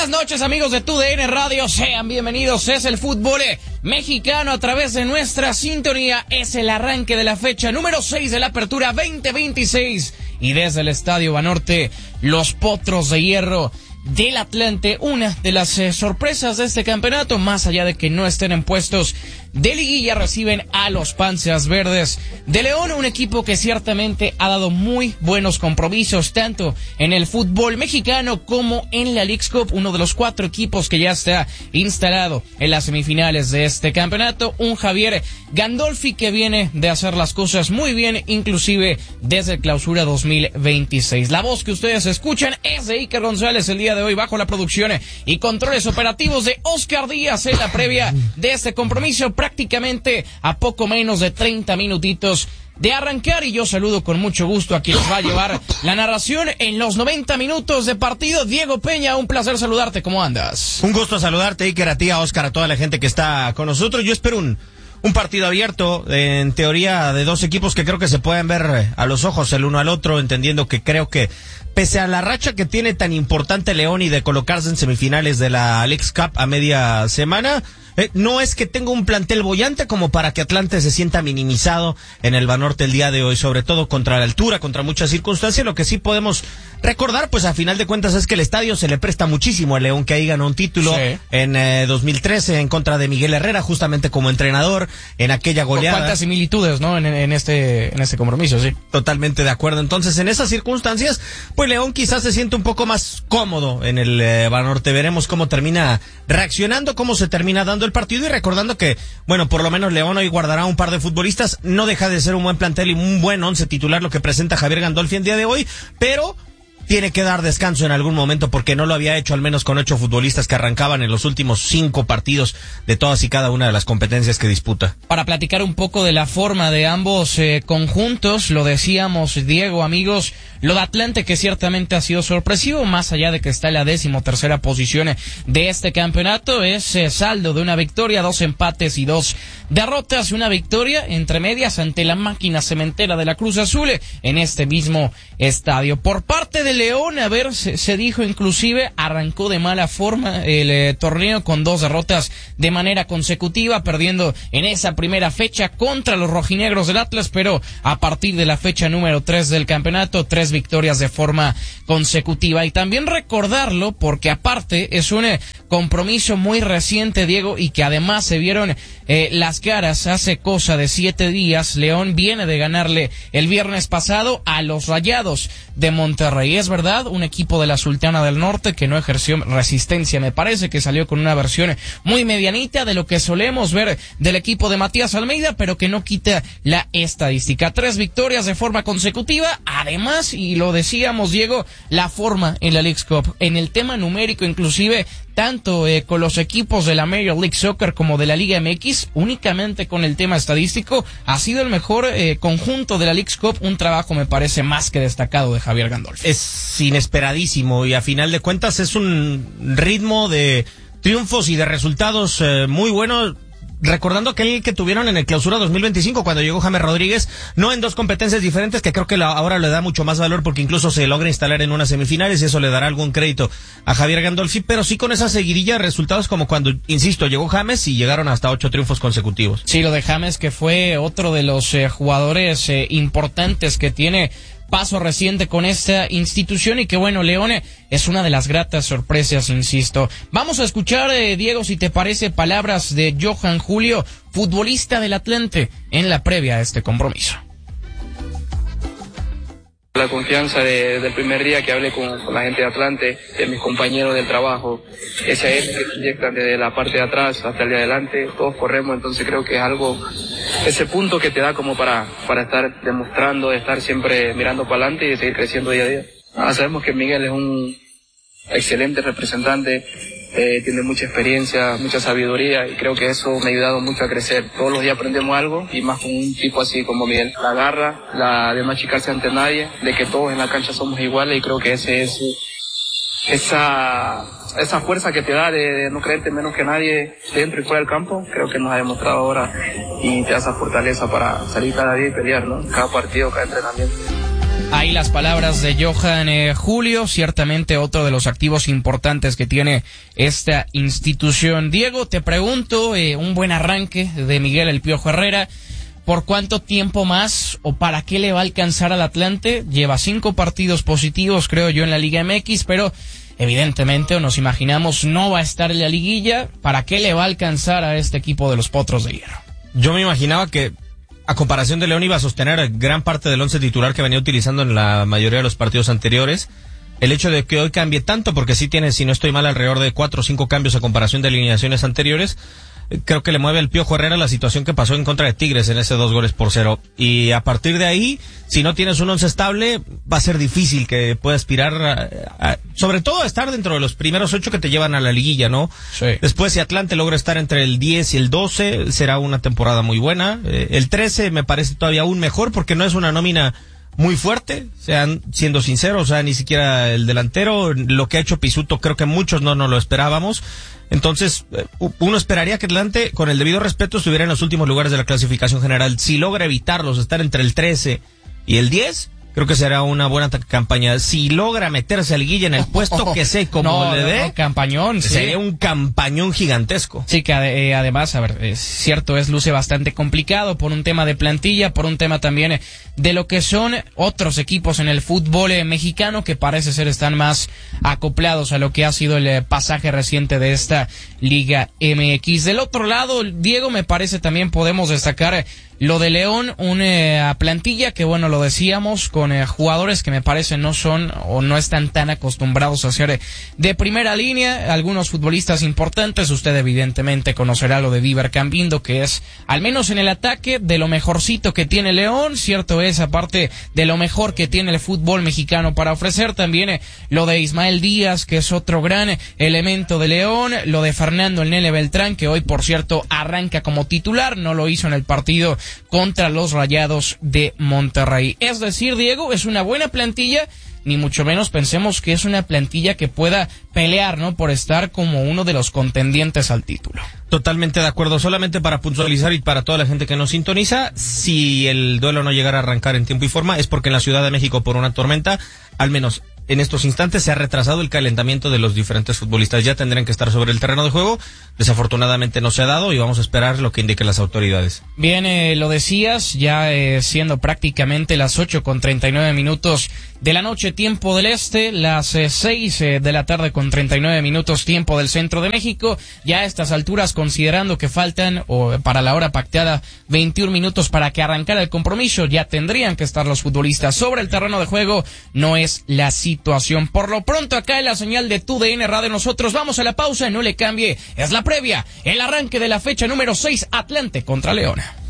buenas noches, amigos de TUDN Radio, sean bienvenidos. Es el fútbol mexicano a través de nuestra sintonía. Es el arranque de la fecha número 6 de la apertura 2026 y desde el Estadio Banorte, los Potros de Hierro del Atlante, una de las sorpresas de este campeonato, más allá de que no estén en puestos de liguilla, reciben a los Panzas Verdes de León, un equipo que ciertamente ha dado muy buenos compromisos, tanto en el fútbol mexicano como en la Leagues Cup, uno de los 4 equipos que ya está instalado en las semifinales de este campeonato, un Javier Gandolfi que viene de hacer las cosas muy bien, inclusive desde el Clausura 2026. La voz que ustedes escuchan es de Iker González el día de hoy, bajo la producción y controles operativos de Oscar Díaz en la previa de este compromiso, prácticamente a poco menos de 30 minutitos de arrancar, y yo saludo con mucho gusto a quien nos va a llevar la narración en los 90 minutos de partido. Diego Peña, un placer saludarte, ¿cómo andas? Un gusto saludarte, Iker, a ti, a Oscar, a toda la gente que está con nosotros. Yo espero un partido abierto, en teoría, de dos equipos que creo que se pueden ver a los ojos el uno al otro, entendiendo que creo que pese a la racha que tiene tan importante León y de colocarse en semifinales de la Leagues Cup a media semana, no es que tenga un plantel boyante como para que Atlante se sienta minimizado en el Banorte el día de hoy, sobre todo contra la altura, contra muchas circunstancias. Lo que sí podemos recordar, pues a final de cuentas, es que el estadio se le presta muchísimo a León, que ahí ganó un título en 2013 en contra de Miguel Herrera, justamente como entrenador, en aquella goleada. ¿Cuántas similitudes, no? En este compromiso, sí. Totalmente de acuerdo. Entonces, en esas circunstancias, pues León quizás se siente un poco más cómodo en el Banorte. Veremos cómo termina reaccionando, cómo se termina dando el partido, y recordando que, bueno, por lo menos León hoy guardará un par de futbolistas. No deja de ser un buen plantel y un buen once titular lo que presenta Javier Gandolfi el día de hoy, pero tiene que dar descanso en algún momento, porque no lo había hecho al menos con 8 futbolistas que arrancaban en los últimos 5 partidos de todas y cada una de las competencias que disputa. Para platicar un poco de la forma de ambos conjuntos, lo decíamos, Diego, amigos, lo de Atlante, que ciertamente ha sido sorpresivo, más allá de que está en la 13ª posición de este campeonato, es saldo de una victoria, 2 empates y 2 derrotas, una victoria entre medias ante la máquina cementera de la Cruz Azul en este mismo estadio. Por parte de León, se dijo inclusive, arrancó de mala forma el torneo con 2 derrotas de manera consecutiva, perdiendo en esa primera fecha contra los rojinegros del Atlas, pero a partir de la fecha número 3 del campeonato, 3 victorias de forma consecutiva. Y también recordarlo, porque aparte es un compromiso muy reciente, Diego, y que además se vieron las caras hace cosa de 7 días. León viene de ganarle el viernes pasado a los Rayados de Monterrey. Es verdad, un equipo de la Sultana del Norte que no ejerció resistencia, me parece, que salió con una versión muy medianita de lo que solemos ver del equipo de Matías Almeida, pero que no quita la estadística. 3 victorias de forma consecutiva, además, y lo decíamos, Diego, la forma en la Leagues Cup, en el tema numérico inclusive, tanto con los equipos de la Major League Soccer como de la Liga MX, únicamente con el tema estadístico, ha sido el mejor conjunto de la Leagues Cup, un trabajo me parece más que destacado de Javier Gandolfi. Es inesperadísimo, y a final de cuentas es un ritmo de triunfos y de resultados muy buenos. Recordando aquel que tuvieron en el Clausura 2025 cuando llegó James Rodríguez, no en 2 competencias diferentes, que creo que ahora le da mucho más valor porque incluso se logra instalar en unas semifinales y eso le dará algún crédito a Javier Gandolfi, pero sí con esa seguidilla de resultados como cuando, insisto, llegó James y llegaron hasta 8 triunfos consecutivos. Sí, lo de James, que fue otro de los jugadores importantes que tiene paso reciente con esta institución, y que bueno, León es una de las gratas sorpresas, insisto. Vamos a escuchar, Diego, si te parece, palabras de Johan Julio, futbolista del Atlante, en la previa a este compromiso. La confianza del primer día que hablé con la gente de Atlante, de mis compañeros del trabajo, esa es que se inyectan desde la parte de atrás hasta el de adelante, todos corremos, entonces creo que es algo, ese punto que te da como para estar demostrando, de estar siempre mirando para adelante y de seguir creciendo día a día. Sabemos que Miguel es un excelente representante, tiene mucha experiencia, mucha sabiduría, y creo que eso me ha ayudado mucho a crecer. Todos los días aprendemos algo, y más con un tipo así como Miguel. La garra, la de no achicarse ante nadie, de que todos en la cancha somos iguales, y creo que ese es esa fuerza que te da de no creerte menos que nadie dentro y fuera del campo, creo que nos ha demostrado ahora, y te da esa fortaleza para salir cada día y pelear, ¿no? Cada partido, cada entrenamiento. Ahí las palabras de Johan Julio, ciertamente otro de los activos importantes que tiene esta institución. Diego, te pregunto, un buen arranque de Miguel El Piojo Herrera. ¿Por cuánto tiempo más o para qué le va a alcanzar al Atlante? Lleva 5 partidos positivos, creo yo, en la Liga MX, pero evidentemente, o nos imaginamos, no va a estar en la liguilla. ¿Para qué le va a alcanzar a este equipo de los Potros de Hierro? Yo me imaginaba que, a comparación de León, iba a sostener gran parte del once titular que venía utilizando en la mayoría de los partidos anteriores. El hecho de que hoy cambie tanto, porque sí tiene, si no estoy mal, alrededor de 4 o 5 cambios a comparación de alineaciones anteriores, creo que le mueve al Piojo Herrera la situación que pasó en contra de Tigres en ese 2-0. Y a partir de ahí, si no tienes un once estable, va a ser difícil que pueda aspirar sobre todo a estar dentro de los primeros 8 que te llevan a la liguilla, ¿no? Sí. Después, si Atlante logra estar entre el 10 y el 12, será una temporada muy buena. El 13 me parece todavía aún mejor porque no es una nómina muy fuerte, siendo sinceros, ni siquiera el delantero, lo que ha hecho Pisuto, creo que muchos no lo esperábamos. Entonces, uno esperaría que Atlante, con el debido respeto, estuviera en los últimos lugares de la clasificación general. Si logra evitarlos, estar entre el 13 y el 10, creo que será una buena campaña. Si logra meterse a liguilla en el puesto que sé como le dé, campañón, sí. Sería un campañón gigantesco. Sí, que además, a ver, es cierto, luce bastante complicado por un tema de plantilla, por un tema también de lo que son otros equipos en el fútbol mexicano que parece ser están más acoplados a lo que ha sido el pasaje reciente de esta Liga MX. Del otro lado, Diego, me parece también podemos destacar lo de León, una plantilla que, bueno, lo decíamos, con jugadores que me parece no son o no están tan acostumbrados a ser de primera línea, algunos futbolistas importantes. Usted evidentemente conocerá lo de Diver Cambindo, que es, al menos en el ataque, de lo mejorcito que tiene León. Cierto es, aparte de lo mejor que tiene el fútbol mexicano para ofrecer, también lo de Ismael Díaz, que es otro gran elemento de León, lo de Fernando El Nene Beltrán, que hoy, por cierto, arranca como titular, no lo hizo en el partido contra los Rayados de Monterrey. Es decir, Diego, es una buena plantilla, ni mucho menos pensemos que es una plantilla que pueda pelear, ¿no?, por estar como uno de los contendientes al título. Totalmente de acuerdo. Solamente para puntualizar y para toda la gente que nos sintoniza, si el duelo no llegara a arrancar en tiempo y forma, es porque en la Ciudad de México, por una tormenta, al menos en estos instantes se ha retrasado el calentamiento de los diferentes futbolistas. Ya tendrán que estar sobre el terreno de juego. Desafortunadamente no se ha dado y vamos a esperar lo que indiquen las autoridades. Bien, lo decías, ya siendo prácticamente las 8:39 de la noche, tiempo del este, las 6 de la tarde con 39 minutos, tiempo del centro de México. Ya a estas alturas, considerando que faltan, o para la hora pactada, 21 minutos para que arrancara el compromiso, ya tendrían que estar los futbolistas sobre el terreno de juego. No es la situación. Por lo pronto, acá en la señal de TUDN Radio, nosotros vamos a la pausa, no le cambie, es la previa, el arranque de la fecha número 6, Atlante contra León.